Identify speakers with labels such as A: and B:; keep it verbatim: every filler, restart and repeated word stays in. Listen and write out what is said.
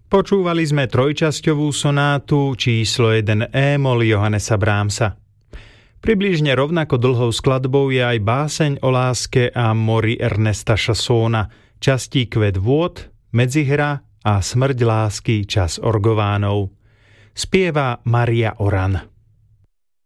A: Počúvali sme trojčasťovú sonátu číslo jeden é-moll Johannesa Brahmsa. Približne rovnako dlhou skladbou je aj báseň o láske a mori Ernesta Chassona, častí Kvet vôd, Medzihra a Smrť lásky čas orgovánov. Spieva Maria Oran.